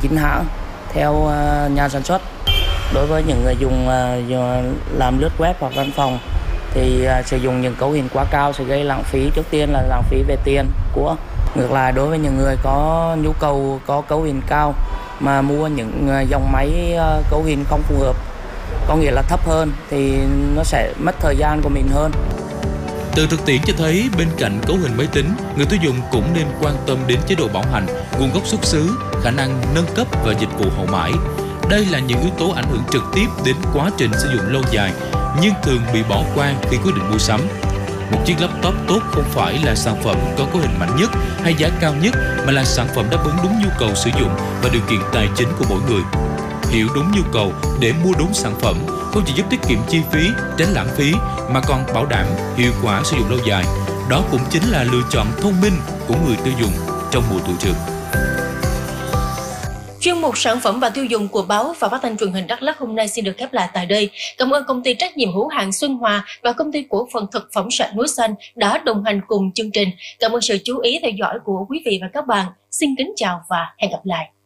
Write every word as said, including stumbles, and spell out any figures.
chính hãng theo nhà sản xuất. Đối với những người dùng làm lướt web hoặc văn phòng thì sử dụng những cấu hình quá cao sẽ gây lãng phí. Trước tiên là lãng phí về tiền của. Ngược lại, đối với những người có nhu cầu có cấu hình cao mà mua những dòng máy cấu hình không phù hợp, có nghĩa là thấp hơn, thì nó sẽ mất thời gian của mình hơn. Từ thực tiễn cho thấy, bên cạnh cấu hình máy tính, người tiêu dùng cũng nên quan tâm đến chế độ bảo hành, nguồn gốc xuất xứ, khả năng nâng cấp và dịch vụ hậu mãi. Đây là những yếu tố ảnh hưởng trực tiếp đến quá trình sử dụng lâu dài, nhưng thường bị bỏ qua khi quyết định mua sắm. Một chiếc laptop tốt không phải là sản phẩm có cấu hình mạnh nhất hay giá cao nhất, mà là sản phẩm đáp ứng đúng nhu cầu sử dụng và điều kiện tài chính của mỗi người. Hiểu đúng nhu cầu để mua đúng sản phẩm không chỉ giúp tiết kiệm chi phí, tránh lãng phí, mà còn bảo đảm hiệu quả sử dụng lâu dài. Đó cũng chính là lựa chọn thông minh của người tiêu dùng trong mùa tuổi Trường. Chuyên mục sản phẩm và tiêu dùng của báo và phát thanh truyền hình Đắk Lắk hôm nay xin được khép lại tại đây. Cảm ơn công ty trách nhiệm hữu hạn Xuân Hòa và công ty cổ phần thực phẩm sạch Núi Xanh đã đồng hành cùng chương trình. Cảm ơn sự chú ý theo dõi của quý vị và các bạn. Xin kính chào và hẹn gặp lại.